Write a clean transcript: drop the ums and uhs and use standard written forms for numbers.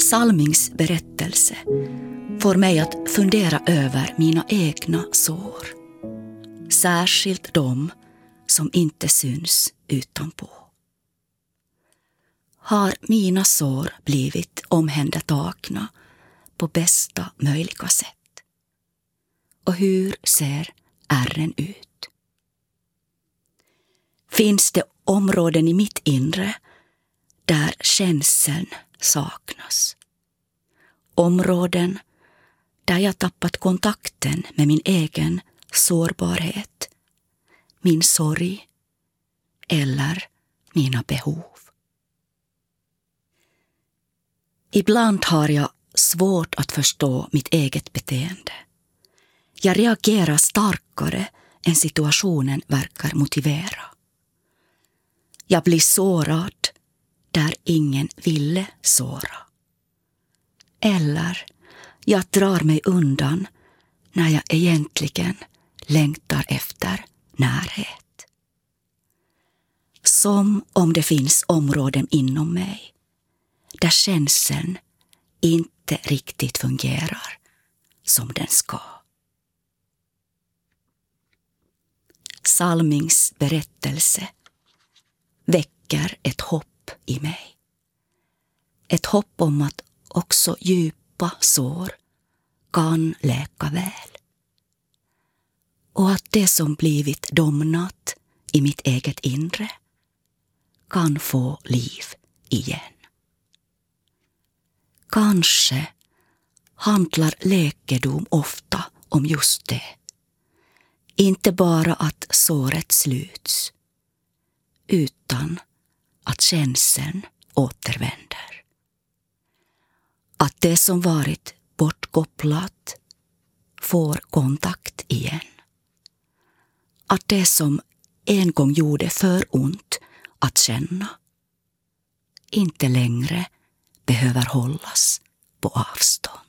Salmings berättelse får mig att fundera över mina egna sår. Särskilt de som inte syns utanpå. Har mina sår blivit omhändertagna på bästa möjliga sätt? Och hur ser ärren ut? Finns det områden i mitt inre där känseln saknas? Områden där jag tappat kontakten med min egen sårbarhet, min sorg eller mina behov. Ibland har jag svårt att förstå mitt eget beteende. Jag reagerar starkare än situationen verkar motivera. Jag blir sårad där ingen ville såra. Eller jag drar mig undan när jag egentligen längtar efter närhet. Som om det finns områden inom mig där känseln inte riktigt fungerar som den ska. Salmings berättelse väcker ett hopp i mig. Ett hopp om att också djupa sår kan läka väl. Och att det som blivit domnat i mitt eget inre kan få liv igen. Kanske handlar läkedom ofta om just det. Inte bara att såret sluts, utan att känseln återvänder. Att det som varit bortkopplat får kontakt igen. Att det som en gång gjorde för ont att känna inte längre behöver hållas på avstånd.